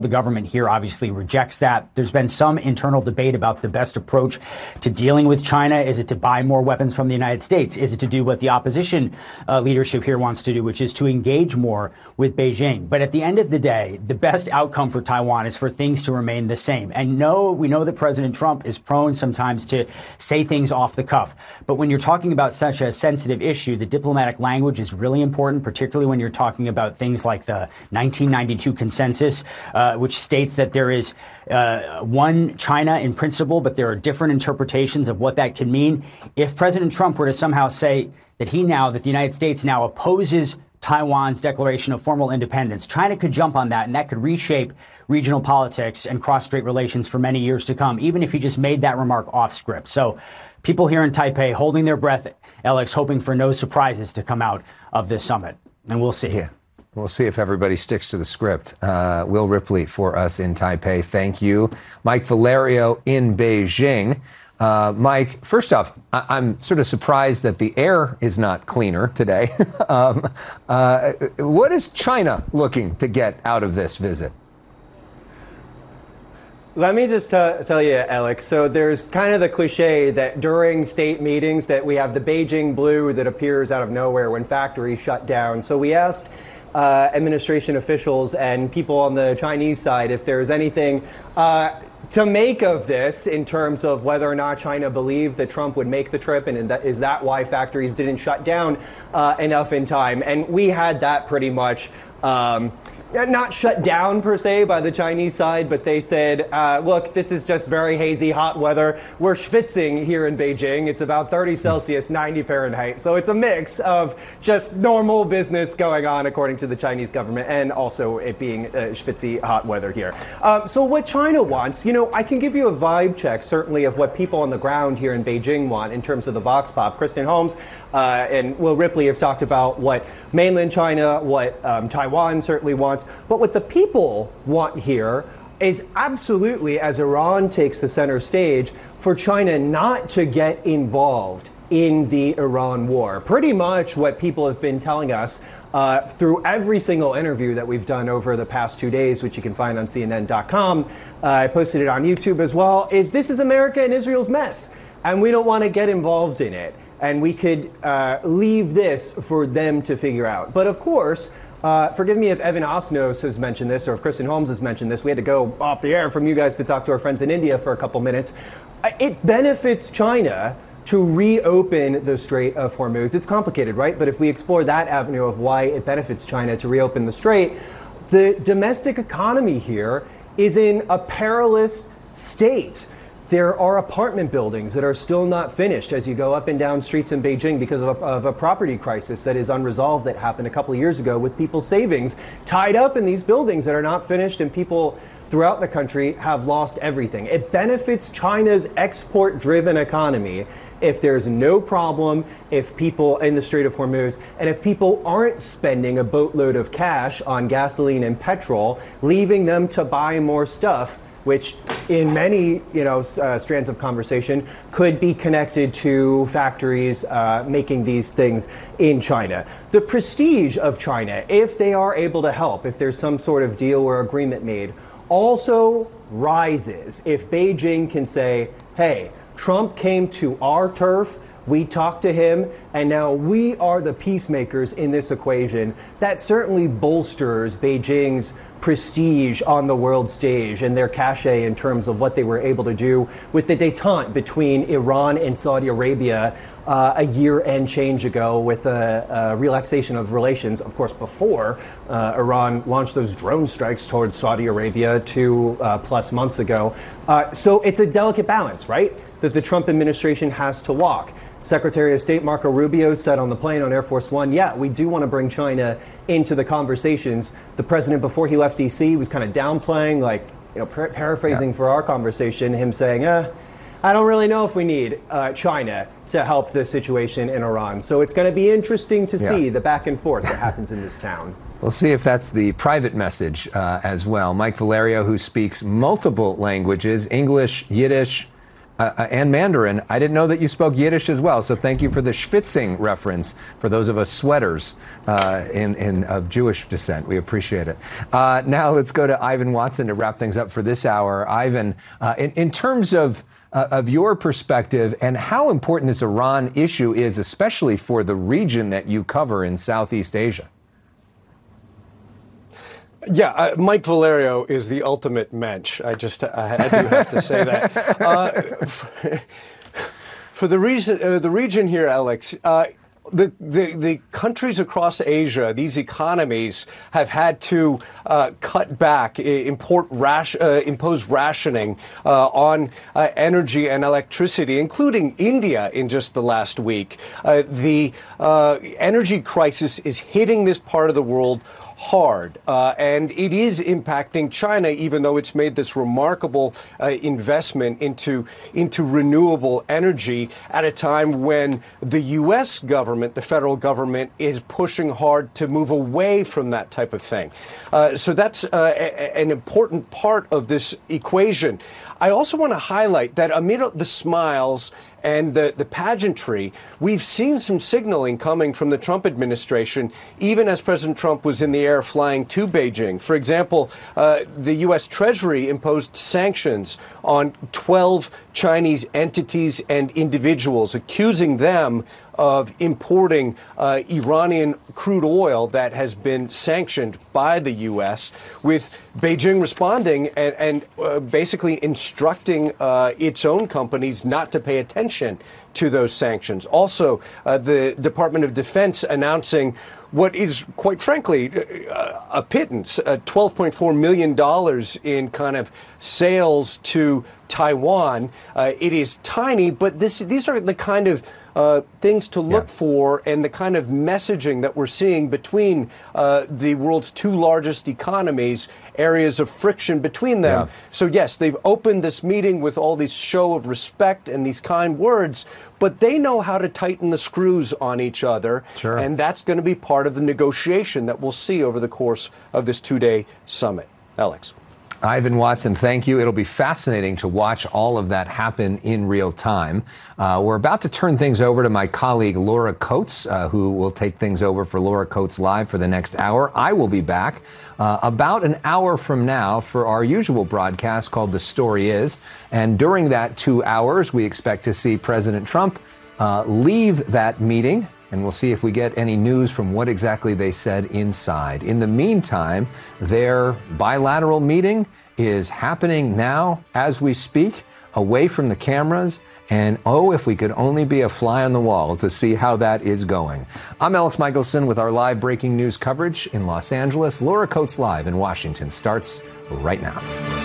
The government here obviously rejects that. There's been some internal debate about the best approach to dealing with China. Is it to buy more weapons from the United States? Is it to do what the opposition leadership here wants to do, which is to engage more with Beijing? But at the end of the day, the best outcome for Taiwan is for things to remain the same. And no, we know that President Trump is prone sometimes to say things off the cuff. But when you're talking about such a sensitive issue, the diplomatic language is really important, particularly when you're talking about things like the 1992 consensus, which states that there is one China in principle, but there are different interpretations of what that could mean. If President Trump were to somehow say that that the United States now opposes Taiwan's declaration of formal independence, China could jump on that, and that could reshape regional politics and cross-strait relations for many years to come, even if he just made that remark off script. So people here in Taipei holding their breath, Alex, hoping for no surprises to come out of this summit. And we'll see. Yeah. We'll see if everybody sticks to the script. Will Ripley for us in Taipei. Thank you. Mike Valerio in Beijing. Mike, first off, I'm sort of surprised that the air is not cleaner today. What is China looking to get out of this visit? Let me just tell you, Alex, so there's kind of the cliche that during state meetings that we have the Beijing blue that appears out of nowhere when factories shut down. So we asked administration officials and people on the Chinese side if there's anything to make of this in terms of whether or not China believed that Trump would make the trip, and is that why factories didn't shut down enough in time. And we had that pretty much not shut down per se by the Chinese side, but they said, look, this is just very hazy, hot weather. We're schwitzing here in Beijing. It's about 30 Celsius, 90 Fahrenheit. So it's a mix of just normal business going on, according to the Chinese government, and also it being schwitzy, hot weather here. So what China wants, I can give you a vibe check, certainly, of what people on the ground here in Beijing want in terms of the Vox Pop. Kristen Holmes and Will Ripley have talked about what mainland China, what Taiwan certainly wants. But what the people want here is absolutely, as Iran takes the center stage, for China not to get involved in the Iran war. Pretty much what people have been telling us through every single interview that we've done over the past 2 days, which you can find on CNN.com. I posted it on YouTube as well, is this is America and Israel's mess, and we don't want to get involved in it. And we could leave this for them to figure out. But of course, forgive me if Evan Osnos has mentioned this or if Kristen Holmes has mentioned this. We had to go off the air from you guys to talk to our friends in India for a couple minutes. It benefits China to reopen the Strait of Hormuz. It's complicated, right? But if we explore that avenue of why it benefits China to reopen the strait, the domestic economy here is in a perilous state. There are apartment buildings that are still not finished as you go up and down streets in Beijing because of a property crisis that is unresolved that happened a couple of years ago with people's savings tied up in these buildings that are not finished, and people throughout the country have lost everything. It benefits China's export-driven economy if there's no problem, if people in the Strait of Hormuz, and if people aren't spending a boatload of cash on gasoline and petrol, leaving them to buy more stuff, which in many strands of conversation could be connected to factories making these things in China. The prestige of China, if they are able to help, if there's some sort of deal or agreement made, also rises if Beijing can say, hey, Trump came to our turf, we talked to him, and now we are the peacemakers in this equation. That certainly bolsters Beijing's prestige on the world stage and their cachet in terms of what they were able to do with the détente between Iran and Saudi Arabia a year and change ago, with a relaxation of relations, of course, before Iran launched those drone strikes towards Saudi Arabia 2+ months ago. So it's a delicate balance, right, that the Trump administration has to walk. Secretary of State Marco Rubio said on the plane on Air Force One, yeah, we do want to bring China into the conversations. The president, before he left D.C., was kind of downplaying, paraphrasing for our conversation, him saying, I don't really know if we need China to help the situation in Iran. So it's going to be interesting to see the back and forth that happens in this town. We'll see if that's the private message as well. Mike Valerio, who speaks multiple languages, English, Yiddish, and Mandarin. I didn't know that you spoke Yiddish as well, so thank you for the Schwitzing reference for those of us sweaters of Jewish descent. We appreciate it. Now let's go to Ivan Watson to wrap things up for this hour. Ivan, in terms of your perspective and how important this Iran issue is, especially for the region that you cover in Southeast Asia. Yeah, Mike Valerio is the ultimate mensch. I do have to say that. For the region here, Alex, the countries across Asia, these economies have had to cut back, impose rationing on energy and electricity, including India in just the last week. The energy crisis is hitting this part of the world hard, and it is impacting China, even though it's made this remarkable investment into renewable energy at a time when the U.S. government, the federal government, is pushing hard to move away from that type of thing. So that's an important part of this equation. I also want to highlight that amid the smiles and the pageantry, we've seen some signaling coming from the Trump administration, even as President Trump was in the air flying to Beijing. For example, the U.S. Treasury imposed sanctions on 12 Chinese entities and individuals, accusing them of importing Iranian crude oil that has been sanctioned by the U.S., with Beijing responding and basically instructing its own companies not to pay attention to those sanctions. Also, the Department of Defense announcing what is, quite frankly, a pittance, $12.4 million in kind of sales to Taiwan. It is tiny, but these are the kind of things to look for, and the kind of messaging that we're seeing between the world's two largest economies, areas of friction between them. Yeah. So yes, they've opened this meeting with all this show of respect and these kind words, but they know how to tighten the screws on each other. Sure. And that's going to be part of the negotiation that we'll see over the course of this two-day summit. Alex. Ivan Watson, thank you. It'll be fascinating to watch all of that happen in real time. We're about to turn things over to my colleague Laura Coates, who will take things over for Laura Coates Live for the next hour. I will be back about an hour from now for our usual broadcast called The Story Is. And during that 2 hours, we expect to see President Trump leave that meeting, and we'll see if we get any news from what exactly they said inside. In the meantime, their bilateral meeting is happening now as we speak, away from the cameras. And oh, if we could only be a fly on the wall to see how that is going. I'm Alex Michelson with our live breaking news coverage in Los Angeles. Laura Coates Live in Washington starts right now.